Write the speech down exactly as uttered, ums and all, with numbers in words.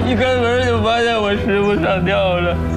一开门就发现我师傅上吊了。